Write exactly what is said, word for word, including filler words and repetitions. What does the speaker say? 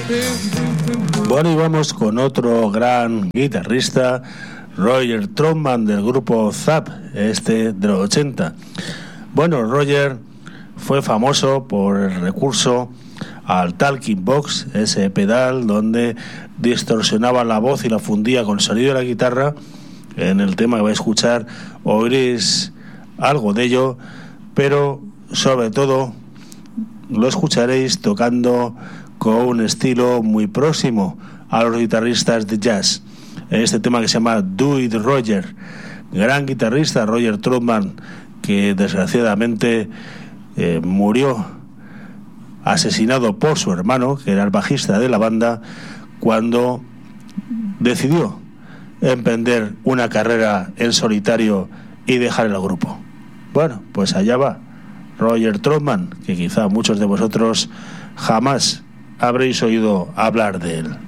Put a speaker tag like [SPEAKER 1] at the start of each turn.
[SPEAKER 1] Bueno, y vamos con otro gran guitarrista, Roger Troutman, del grupo Zapp, este de los ochenta. Bueno, Roger fue famoso por el recurso al talking box, ese pedal donde distorsionaba la voz y la fundía con el sonido de la guitarra. En el tema que vais a escuchar oiréis algo de ello, pero sobre todo lo escucharéis tocando con un estilo muy próximo a los guitarristas de jazz. Este tema que se llama Do It Roger, gran guitarrista Roger Troutman, que desgraciadamente eh, murió asesinado por su hermano, que era el bajista de la banda, cuando decidió emprender una carrera en solitario y dejar el grupo. Bueno, pues allá va Roger Troutman, que quizá muchos de vosotros jamás habréis oído hablar de él.